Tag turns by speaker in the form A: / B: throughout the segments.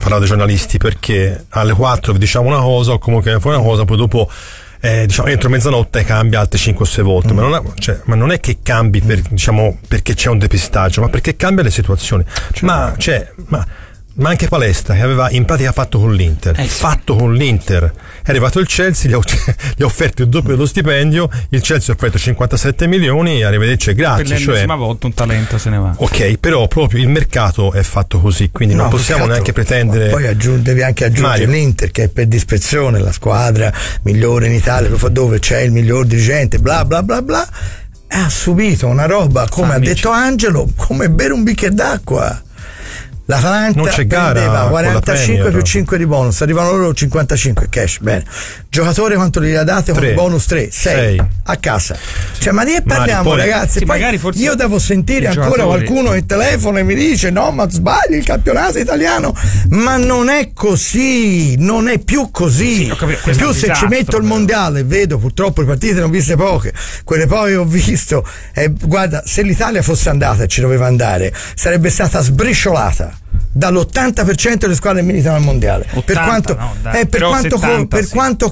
A: parlato ai giornalisti, perché alle 4 vi diciamo una cosa, o comunque fuori una cosa, poi dopo diciamo entro mezzanotte cambia altre 5 o 6 volte, ma non è che cambi perché c'è un depistaggio, ma perché cambia le situazioni. Ma anche Palestra, che aveva in pratica fatto con l'Inter, è arrivato il Chelsea, gli ha offerto il doppio dello stipendio, il Chelsea ha offerto 57 milioni, arrivederci e grazie.
B: Per l'ennesima volta un talento se ne va.
A: Ok, però proprio il mercato è fatto così, quindi non possiamo neanche pretendere.
C: Poi devi anche aggiungere l'Inter, che è per dispezione la squadra migliore in Italia, dove c'è il miglior dirigente, bla bla bla bla, ha subito una roba, come ha detto Angelo, come bere un bicchiere d'acqua. L'Atalanta prendeva 45 più 5 di bonus, arrivano loro 55 cash, bene. Giocatore quanto gli ha dato con bonus 3, 6 a casa. Cioè, ma di che parliamo, ragazzi? Poi io devo sentire ancora qualcuno che telefono e mi dice no, ma sbagli il campionato italiano, ma non è così, non è più così. Più se ci metto il mondiale, vedo purtroppo le partite ne ho viste poche, quelle poi ho visto, guarda, se l'Italia fosse andata e ci doveva andare, sarebbe stata sbriciolata dall'80% delle squadre che militano al mondiale, 80, per quanto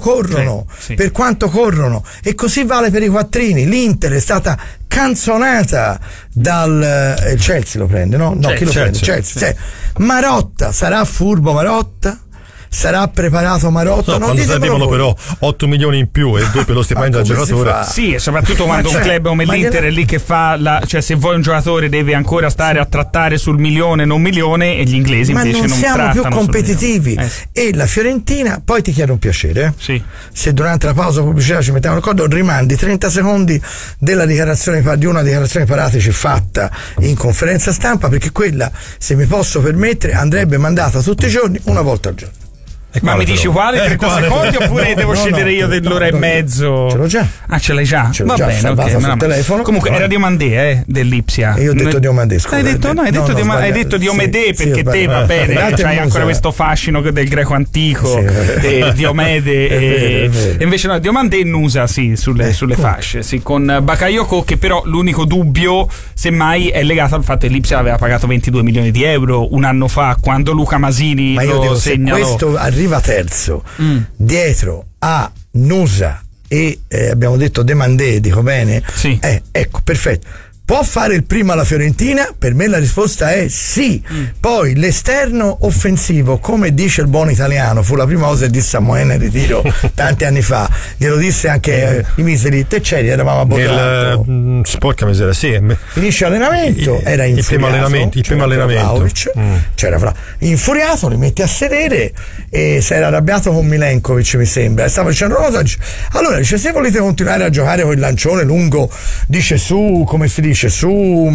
C: corrono, e così vale per i quattrini. L'Inter è stata canzonata dal Chelsea, lo prende, no? No, chi lo prende? Chelsea. Marotta, sarà furbo Marotta? Sarà preparato Marotta?
A: No, quando arrivano però 8 milioni in più e il doppio lo stipendio al giocatore.
B: Sì, e soprattutto quando un club come l'Inter è lì che fa cioè se vuoi un giocatore deve ancora stare a trattare sul milione, non milione, e gli inglesi invece non trattano. Ma non siamo più competitivi. E la Fiorentina, poi ti chiedo un piacere, se durante la pausa pubblicitaria ci mettiamo d'accordo, rimandi 30 secondi di una dichiarazione Paratici fatta in conferenza stampa, perché quella, se mi posso permettere, andrebbe mandata tutti i giorni, una volta al giorno. Ma mi dici quale? 30 secondi oppure devo scendere io dell'ora e mezzo?
C: Ce l'ho già.
B: Ah, ce l'hai già?
C: Va bene, ok.
B: Sul
C: telefono.
B: Comunque era Diomandé, dell'Ipsia.
C: Io ho detto Diomandé, scusa.
B: Hai detto Diomede, perché te va bene, c'hai ancora questo fascino del greco antico, Diomede, e invece no, Diomandé e Nusa, sulle fasce, con Bakayoko, che però l'unico dubbio, semmai, è legato al fatto che l'Ipsia aveva pagato 22 milioni di euro un anno fa, quando Luca Masini lo segnalò.
C: Questo arriva terzo dietro a Nusa e abbiamo detto Demandé, dico bene?
B: Sì.
C: Ecco, perfetto. Può fare il primo alla Fiorentina? Per me la risposta è sì. Poi l'esterno offensivo, come dice il buon italiano, fu la prima cosa che disse a Moena in ritiro tanti anni fa, glielo disse anche i miseri, te c'eri, eravamo a Botato.
A: Sporca miseria, sì.
C: Finisce allenamento, era infuriato.
A: Il primo allenamento.
C: C'era infuriato, li metti a sedere e si era arrabbiato con Milenkovic, mi sembra, e stava dicendo allora dice, se volete continuare a giocare con il lancione lungo, dice su, come si dice, su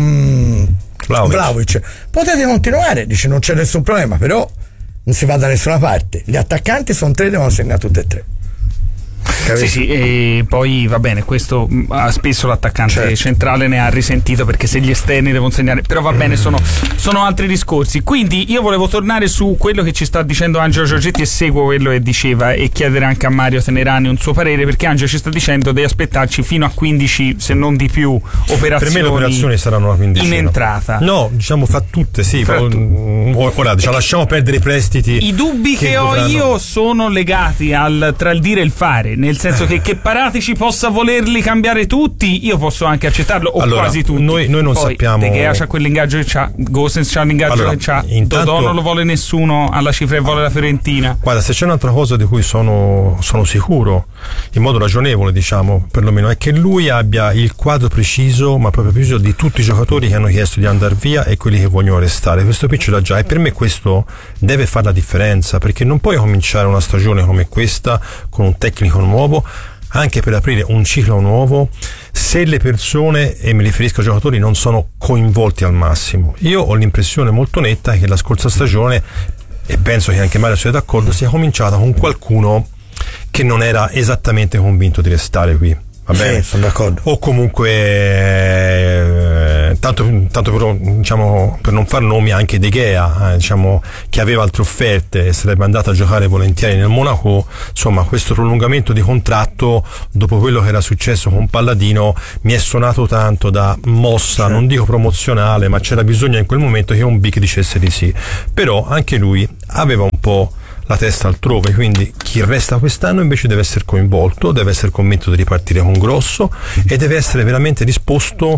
C: Vlahovic, potete continuare, dice, non c'è nessun problema, però non si va da nessuna parte, gli attaccanti sono 3, devono segnare tutte e 3.
B: Sì, e poi va bene, questo spesso l'attaccante centrale ne ha risentito, perché se gli esterni devono segnare, però va bene, sono altri discorsi. Quindi io volevo tornare su quello che ci sta dicendo Angelo Giorgetti, e seguo quello che diceva, e chiedere anche a Mario Tenerani un suo parere, perché Angelo ci sta dicendo devi aspettarci fino a 15, se non di più, operazioni. Per me le
A: operazioni saranno una quindicina.
B: In entrata.
A: No, diciamo fra tutte, sì. Ora lasciamo perdere i prestiti.
B: I dubbi che ho io sono legati tra il dire e il fare, nel senso che Paratici possa volerli cambiare tutti, io posso anche accettarlo, o quasi tutti.
A: Noi non sappiamo.
B: De Gea c'ha quell'ingaggio che c'ha, Gosens c'ha l'ingaggio che c'ha, Dodò non lo vuole nessuno alla cifra che vuole la Fiorentina.
A: Guarda, se c'è un'altra cosa di cui sono sicuro, in modo ragionevole, diciamo, perlomeno, è che lui abbia il quadro preciso, ma proprio preciso, di tutti i giocatori che hanno chiesto di andare via e quelli che vogliono restare. Questo pitch da già, e per me questo deve fare la differenza, perché non puoi cominciare una stagione come questa con un tecnico nuovo, anche per aprire un ciclo nuovo, se le persone, e mi riferisco ai giocatori, non sono coinvolti al massimo. Io ho l'impressione molto netta che la scorsa stagione, e penso che anche Mario sia d'accordo, sia cominciata con qualcuno che non era esattamente convinto di restare qui. Va bene?
C: Sì, sono d'accordo.
A: O comunque tanto però, diciamo, per non far nomi, anche De Gea, diciamo, che aveva altre offerte e sarebbe andato a giocare volentieri nel Monaco. Insomma, questo prolungamento di contratto, dopo quello che era successo con Palladino, mi è suonato tanto da mossa, non dico promozionale, ma c'era bisogno in quel momento che un big dicesse di sì. Però anche lui aveva un po' la testa altrove, quindi chi resta quest'anno invece deve essere coinvolto, deve essere convinto di ripartire con grosso e deve essere veramente disposto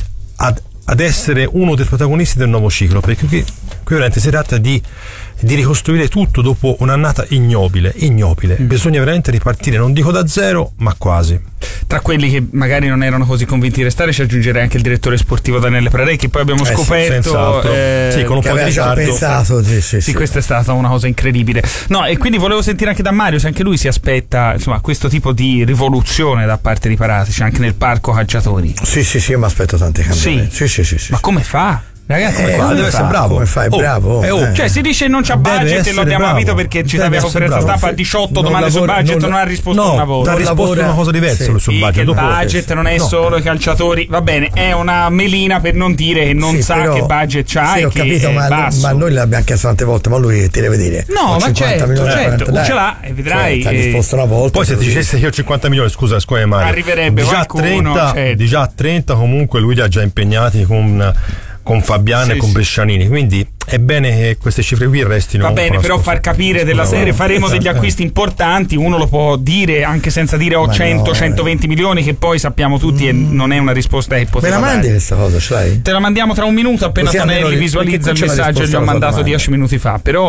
A: ad essere uno dei protagonisti del nuovo ciclo, perché qui veramente si tratta di ricostruire tutto dopo un'annata ignobile. Bisogna veramente ripartire, non dico da zero, ma quasi.
B: Tra quelli che magari non erano così convinti di restare ci aggiungerei anche il direttore sportivo Daniele Pradei, che poi abbiamo scoperto
A: con un po' di ritardo.
C: Pensato, sì,
B: questa è stata una cosa incredibile. No, e quindi volevo sentire anche da Mario se anche lui si aspetta, insomma, questo tipo di rivoluzione da parte di Paratici anche nel parco calciatori.
C: Sì, io mi aspetto tanti cambiamenti. Sì.
B: Ma come fa? Ragazzi,
C: deve essere bravo. Come fai? Bravo.
B: Cioè, si dice non c'ha budget e lo abbiamo capito perché ci aveva conferenza stampa a 18 domande sul budget, non ha risposto una volta.
A: Ha risposto una cosa diversa sul budget.
B: Il budget non è solo i calciatori, va bene, è una melina per non dire che non sa che budget c'ha.
C: Sì, ho capito, ma noi l'abbiamo chiesto tante volte, ma lui ti deve dire.
B: No, ma certo, ce l'ha e vedrai.
C: Ha risposto una volta.
A: Poi se ti dicesse che io ho 50 milioni, scusa Mario,
B: arriverebbe qualcuno.
A: Di già a 30 comunque lui li ha già impegnati con Fabiano e con Brescianini, quindi è bene che queste cifre qui restino.
B: Va bene, però far capire della serie faremo degli acquisti importanti, uno lo può dire anche senza dire 100-120 milioni, che poi sappiamo tutti e non è una risposta che poteva
C: dare. Me la mandi questa cosa, ce l'hai?
B: Te la mandiamo tra un minuto appena Tonelli visualizza il messaggio che gli ho mandato 10 minuti fa. Però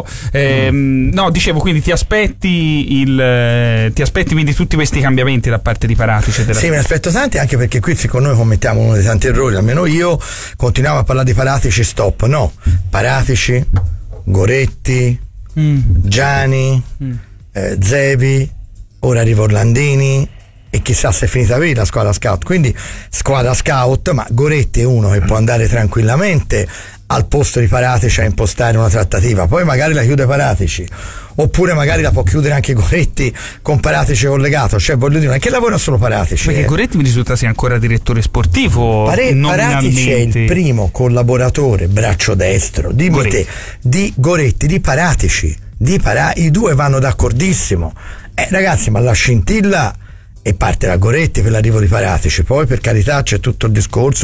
B: no, dicevo, quindi ti aspetti quindi tutti questi cambiamenti da parte di Paratici?
C: Sì, mi aspetto tanti, anche perché qui con noi commettiamo uno dei tanti errori, almeno io continuavo a parlare di Paratici, stop, no, Paratici, Goretti, Gianni, Zevi, ora arriva Orlandini e chissà se è finita qui la squadra scout, quindi squadra scout, ma Goretti è uno che può andare tranquillamente al posto di Paratici a impostare una trattativa, poi magari la chiude Paratici, oppure magari la può chiudere anche Goretti con Paratici collegato, cioè voglio dire, non è che lavora solo Paratici.
B: Perché Goretti mi risulta sia ancora diretore sportivo.
C: Paratici è il primo collaboratore, braccio destro di Goretti, di Paratici, i due vanno d'accordissimo. Ragazzi, ma la scintilla e parte da Goretti per l'arrivo di Paratici, poi per carità c'è tutto il discorso,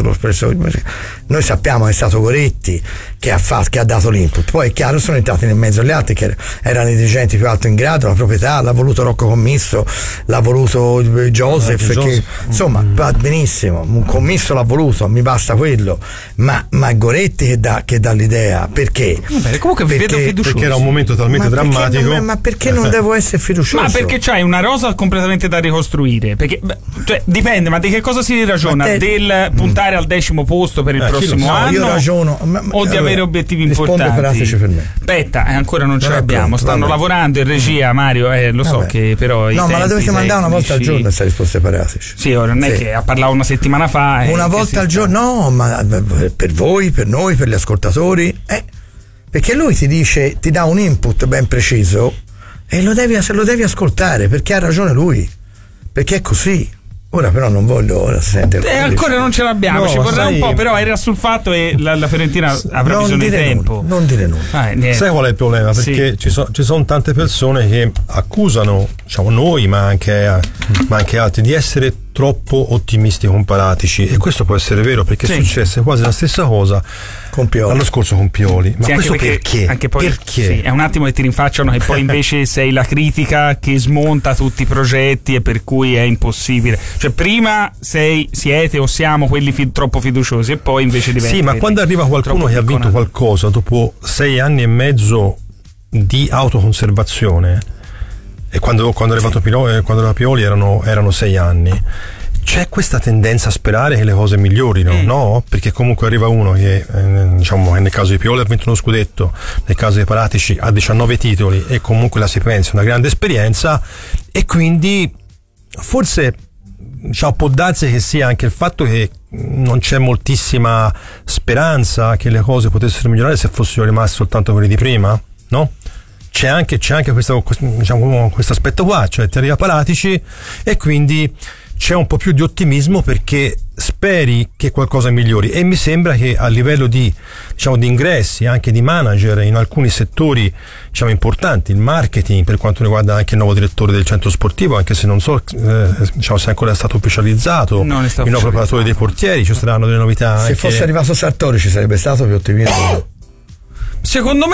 C: noi sappiamo che è stato Goretti che ha dato l'input, poi è chiaro sono entrati nel mezzo gli altri che erano i dirigenti più alto in grado, la proprietà l'ha voluto Rocco Commisso, l'ha voluto Joseph, che insomma va benissimo, un commisso l'ha voluto, mi basta quello, ma Goretti che dà l'idea, perché?
B: Beh, comunque vi vedo fiducioso,
A: perché era un momento talmente drammatico.
C: Ma perché non devo essere fiducioso?
B: Ma perché c'hai una rosa completamente da ricostruire, perché cioè, dipende, ma di che cosa si ragiona? Del puntare al 10° posto per il prossimo anno?
C: Io ragiono,
B: o di avere obiettivi importanti?
C: Per me.
B: Aspetta, ancora non ce l'abbiamo, stanno lavorando in regia, Mario, lo so che però
C: no, ma la dovete mandare una volta al giorno questa risposta ai Paratici.
B: Sì, ora non è che ha parlato una settimana fa.
C: Una volta al giorno, no, ma per voi, per noi, per gli ascoltatori, perché lui ti dice, ti dà un input ben preciso e lo devi ascoltare, perché ha ragione lui, perché è così. Ora però non voglio
B: ancora non ce l'abbiamo, ci vorrà un po', però era sul fatto che la Fiorentina avrà bisogno di tempo.
C: Non dire nulla.
A: Sai qual è il problema? Perché ci sono tante persone che accusano, diciamo noi, ma anche altri, di essere troppo ottimisti con Paratici, e questo può essere vero, perché è successa quasi la stessa cosa
C: con Pioli.
A: L'anno scorso con Pioli. Ma questo perché?
B: Anche poi,
A: perché?
B: Sì, è un attimo che ti rinfacciano che poi invece sei la critica che smonta tutti i progetti e per cui è impossibile. Cioè prima siete o siamo quelli troppo fiduciosi e poi invece diventa.
A: Sì, ma quando arriva qualcuno che ha vinto qualcosa dopo 6 anni e mezzo di autoconservazione, e quando è arrivato Pioli erano 6 anni, c'è questa tendenza a sperare che le cose migliorino, no? Perché comunque arriva uno che diciamo nel caso di Pioli ha vinto uno scudetto, nel caso di Paratici ha 19 titoli e comunque la si pensa una grande esperienza, e quindi forse può darsi che sia anche il fatto che non c'è moltissima speranza che le cose potessero migliorare se fossero rimasti soltanto quelli di prima, no? C'è anche questo aspetto qua, cioè ti arriva Paratici e quindi c'è un po' più di ottimismo perché speri che qualcosa migliori, e mi sembra che a livello di ingressi, anche di manager in alcuni settori importanti, il marketing, per quanto riguarda anche il nuovo direttore del centro sportivo, anche se non so se ancora è stato ufficializzato, il nuovo preparatore dei portieri, ci saranno delle novità.
C: Se fosse arrivato Sartori ci sarebbe stato più ottimismo.
B: Secondo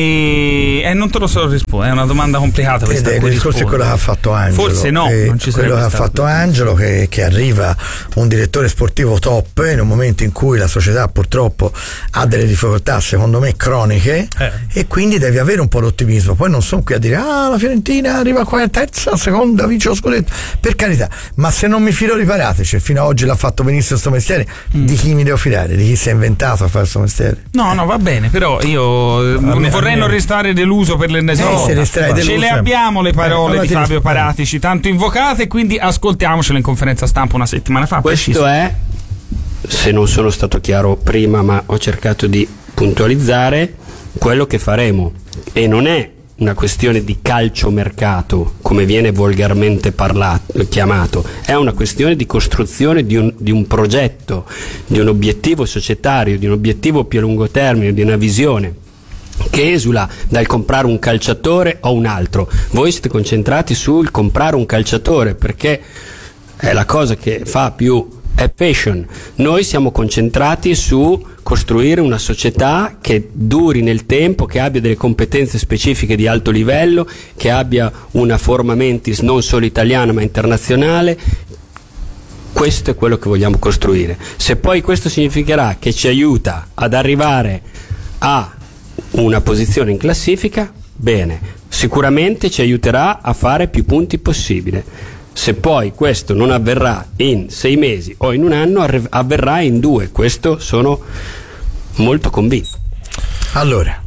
B: me non te lo so rispondere, è una domanda complicata questa.
C: Il discorso è quello che ha fatto Angelo.
B: Forse no, non ci
C: quello che ha fatto Angelo, che arriva un direttore sportivo top in un momento in cui la società purtroppo ha delle difficoltà, secondo me croniche, e quindi devi avere un po' d'ottimismo. Poi non sono qui a dire la Fiorentina arriva qua a terza, seconda, vince lo scudetto, per carità, ma se non mi fido di Paratici, fino ad oggi l'ha fatto benissimo sto mestiere, di chi mi devo fidare? Di chi si è inventato a fare questo mestiere?
B: No, va bene, però io vorrei non restare deluso per l'ennesima volta. Ce le abbiamo le parole di Fabio Paratici tanto invocate, quindi ascoltiamocele in conferenza stampa una settimana fa.
D: Questo è, se non sono stato chiaro prima, ma ho cercato di puntualizzare quello che faremo, e non è una questione di calciomercato come viene volgarmente chiamato, è una questione di costruzione di un progetto, di un obiettivo societario, di un obiettivo più a lungo termine, di una visione che esula dal comprare un calciatore o un altro. Voi siete concentrati sul comprare un calciatore perché è la cosa che fa più è passion. Noi siamo concentrati su costruire una società che duri nel tempo, che abbia delle competenze specifiche di alto livello, che abbia una forma mentis non solo italiana ma internazionale. Questo è quello che vogliamo costruire. Se poi questo significherà che ci aiuta ad arrivare a una posizione in classifica, bene, sicuramente ci aiuterà a fare più punti possibile. Se poi questo non avverrà in 6 mesi o in un anno, avverrà in 2. Questo sono molto convinto.
C: Allora,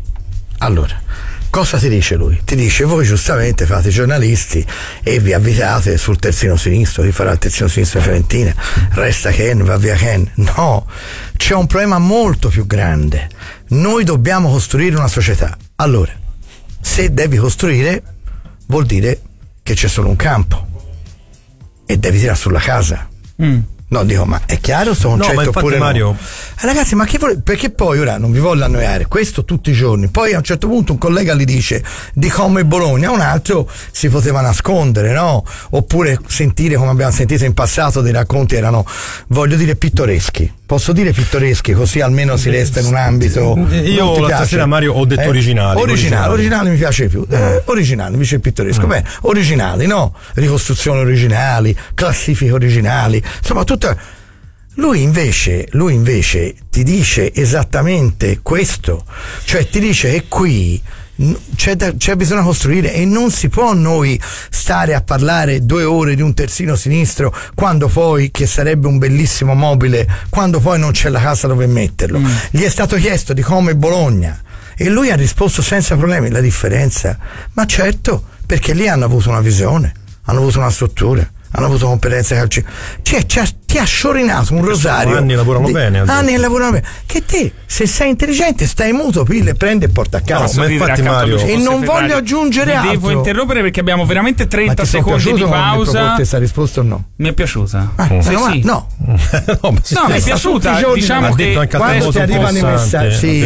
C: cosa ti dice lui? Ti dice: voi giustamente fate i giornalisti e vi avvitate sul terzino sinistro, chi farà il terzino sinistro di Fiorentina, resta Ken, va via Ken. No, c'è un problema molto più grande. Noi dobbiamo costruire una società. Allora, se devi costruire, vuol dire che c'è solo un campo e devi tirare sulla casa. No, dico, ma è chiaro sto concetto?
A: No, ma
C: oppure
A: Mario...
C: no? Ragazzi, ma che perché poi ora non vi voglio annoiare, questo tutti i giorni, poi a un certo punto un collega gli dice di come Bologna, un altro si poteva nascondere, no? Oppure sentire, come abbiamo sentito in passato, dei racconti erano, voglio dire, pittoreschi. Posso dire pittoreschi, così almeno si resta in un ambito.
A: Io l'altra sera, Mario, ho detto originali.
C: Originali mi piace più. Originali, invece il pittoresco. Beh, originali, no? Ricostruzioni originali, classifiche originali, insomma tutta. Lui invece ti dice esattamente questo, cioè ti dice che qui c'è bisogno costruire, e non si può noi stare a parlare 2 ore di un terzino sinistro quando poi, che sarebbe un bellissimo mobile, quando poi non c'è la casa dove metterlo. Gli è stato chiesto di come Bologna e lui ha risposto senza problemi. La differenza? Ma certo, perché lì hanno avuto una visione, hanno avuto una struttura, hanno avuto competenze calcio. Ti ha sciorinato un rosario.
A: Anni lavorano bene.
C: Anni lavorano bene. Che te, se sei intelligente, stai muto, pille, prende e porta a casa.
A: No, ma infatti, Mario,
C: e non voglio aggiungere altro.
B: Devo interrompere perché abbiamo veramente 30 secondi di pausa.
C: Questa risposta o no?
B: Mi è piaciuta?
C: Sì. No.
B: No, mi è piaciuta. Diciamo che
C: quando ti arrivano i messaggi, sì,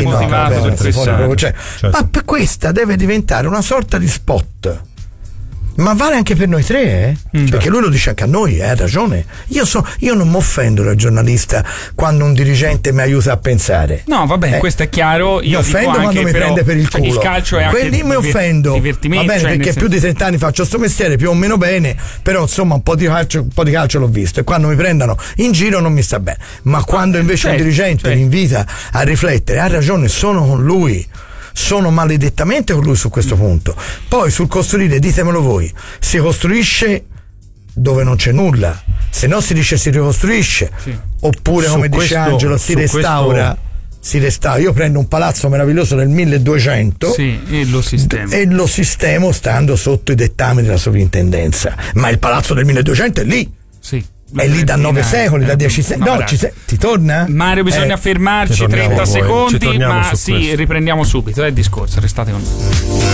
C: ma per questa deve diventare una sorta di spot. Ma vale anche per noi 3, perché lui lo dice anche a noi, ha ragione. Io non mi offendo da giornalista quando un dirigente mi aiuta a pensare.
B: No, va bene, questo è chiaro. Io
C: mi offendo quando mi prende per il culo.
B: Il calcio è anche
C: quindi mi offendo. Va bene, perché più di 30 anni faccio sto mestiere, più o meno bene, però insomma un po' di calcio l'ho visto, e quando mi prendono in giro non mi sta bene. Ma quando invece un dirigente mi invita a riflettere, ha ragione, sono con lui. Sono maledettamente con lui su questo punto. Poi sul costruire, ditemelo voi, si costruisce dove non c'è nulla, se no si dice si ricostruisce, oppure come dice Angelo si restaura. Io prendo un palazzo meraviglioso del 1200
B: e lo
C: sistemo stando sotto i dettami della sovrintendenza, ma il palazzo del 1200 è lì. È lì da 9 secoli, da 10 secoli. No, ti torna?
B: Mario, bisogna fermarci 30 secondi, ma riprendiamo subito il discorso, restate con noi.